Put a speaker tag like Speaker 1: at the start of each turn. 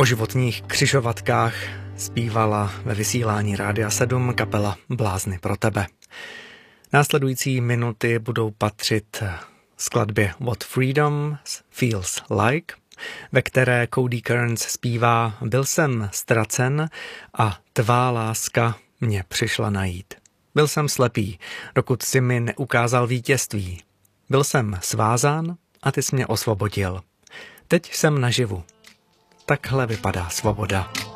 Speaker 1: O životních křižovatkách zpívala ve vysílání Rádia 7 kapela Blázni pro tebe. Následující minuty budou patřit skladbě What Freedom Feels Like, ve které Cody Kearns zpívá Byl jsem ztracen a tvá láska mě přišla najít. Byl jsem slepý, dokud si mi neukázal vítězství. Byl jsem svázán a ty jsi mě osvobodil. Teď jsem naživu. Takhle vypadá svoboda.